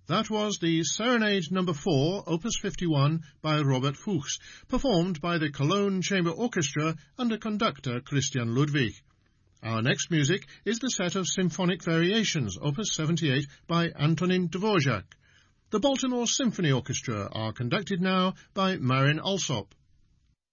That was the Serenade No. 4, Opus 51, by Robert Fuchs, performed by the Cologne Chamber Orchestra under conductor Christian Ludwig. Our next music is the set of Symphonic Variations, Opus 78, by Antonin Dvorak. The Baltimore Symphony Orchestra are conducted now by Marin Alsop.